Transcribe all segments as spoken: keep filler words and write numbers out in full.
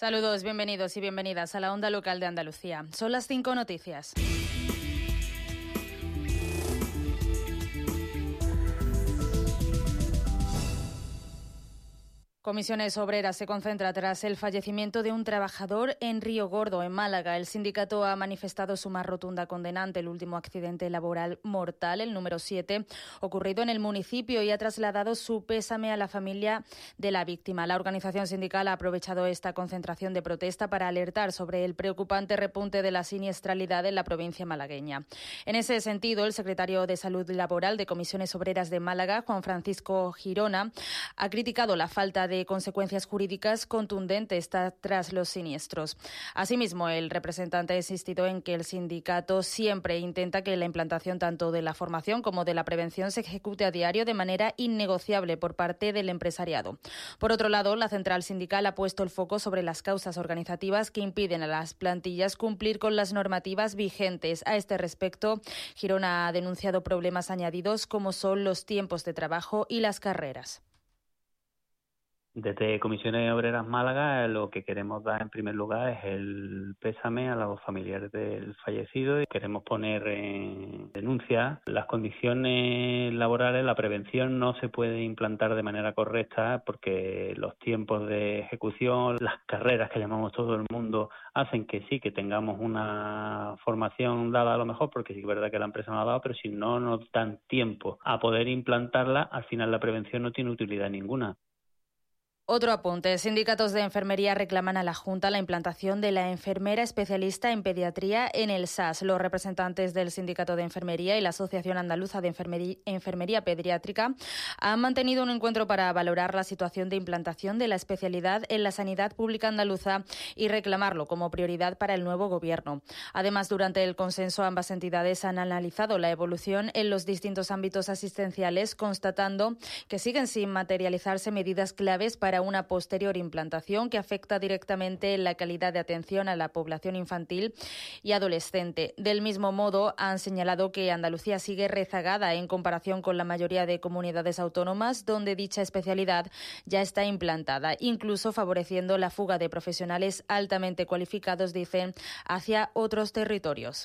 Saludos, bienvenidos y bienvenidas a la Onda Local de Andalucía. Son las cinco noticias. Comisiones Obreras se concentra tras el fallecimiento de un trabajador en Río Gordo, en Málaga. El sindicato ha manifestado su más rotunda condena ante el último accidente laboral mortal, el número siete, ocurrido en el municipio, y ha trasladado su pésame a la familia de la víctima. La organización sindical ha aprovechado esta concentración de protesta para alertar sobre el preocupante repunte de la siniestralidad en la provincia malagueña. En ese sentido, el secretario de Salud Laboral de Comisiones Obreras de Málaga, Juan Francisco Girona, ha criticado la falta de de consecuencias jurídicas contundentes tras los siniestros. Asimismo, el representante ha insistido en que el sindicato siempre intenta que la implantación tanto de la formación como de la prevención se ejecute a diario de manera innegociable por parte del empresariado. Por otro lado, la central sindical ha puesto el foco sobre las causas organizativas que impiden a las plantillas cumplir con las normativas vigentes. A este respecto, Girona ha denunciado problemas añadidos como son los tiempos de trabajo y las carreras. Desde Comisiones Obreras Málaga lo que queremos dar en primer lugar es el pésame a los familiares del fallecido y queremos poner en denuncia las condiciones laborales. La prevención no se puede implantar de manera correcta porque los tiempos de ejecución, las carreras que llamamos todo el mundo, hacen que sí, que tengamos una formación dada a lo mejor, porque sí que es verdad que la empresa nos ha dado, pero si no nos dan tiempo a poder implantarla, al final la prevención no tiene utilidad ninguna. Otro apunte. Sindicatos de enfermería reclaman a la Junta la implantación de la enfermera especialista en pediatría en el S A S. Los representantes del Sindicato de Enfermería y la Asociación Andaluza de Enfermería, Enfermería Pediátrica han mantenido un encuentro para valorar la situación de implantación de la especialidad en la sanidad pública andaluza y reclamarlo como prioridad para el nuevo Gobierno. Además, durante el consenso, ambas entidades han analizado la evolución en los distintos ámbitos asistenciales, constatando que siguen sin materializarse medidas claves para una posterior implantación que afecta directamente la calidad de atención a la población infantil y adolescente. Del mismo modo, han señalado que Andalucía sigue rezagada en comparación con la mayoría de comunidades autónomas donde dicha especialidad ya está implantada, incluso favoreciendo la fuga de profesionales altamente cualificados, dicen, hacia otros territorios.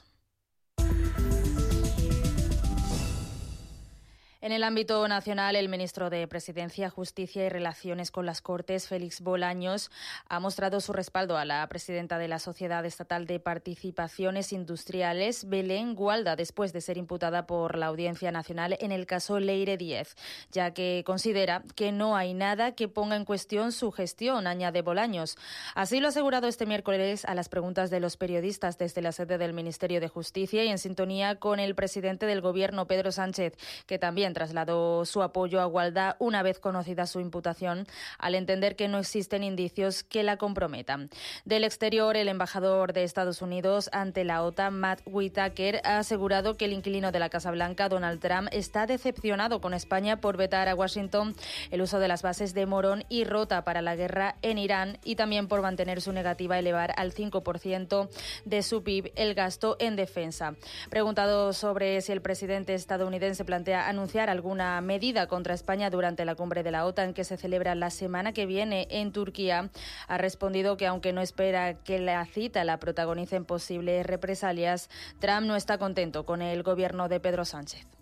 En el ámbito nacional, el ministro de Presidencia, Justicia y Relaciones con las Cortes, Félix Bolaños, ha mostrado su respaldo a la presidenta de la Sociedad Estatal de Participaciones Industriales, Belén Gualda, después de ser imputada por la Audiencia Nacional en el caso Leire diez, ya que considera que no hay nada que ponga en cuestión su gestión, añade Bolaños. Así lo ha asegurado este miércoles a las preguntas de los periodistas desde la sede del Ministerio de Justicia y en sintonía con el presidente del Gobierno, Pedro Sánchez, que también trasladó su apoyo a Gualda una vez conocida su imputación, al entender que no existen indicios que la comprometan. Del exterior, el embajador de Estados Unidos ante la OTAN, Matt Whitaker, ha asegurado que el inquilino de la Casa Blanca, Donald Trump, está decepcionado con España por vetar a Washington el uso de las bases de Morón y Rota para la guerra en Irán y también por mantener su negativa a elevar al cinco por ciento de su P I B el gasto en defensa. Preguntado sobre si el presidente estadounidense plantea anunciar alguna medida contra España durante la cumbre de la OTAN que se celebra la semana que viene en Turquía, ha respondido que aunque no espera que la cita la protagonicen posibles represalias, Trump no está contento con el gobierno de Pedro Sánchez.